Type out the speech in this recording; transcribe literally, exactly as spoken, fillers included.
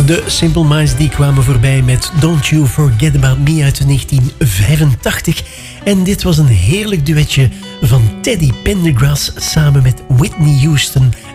De Simple Minds die kwamen voorbij met Don't You Forget About Me uit negentien vijfentachtig. En dit was een heerlijk duetje van Teddy Pendergrass samen met Whitney Houston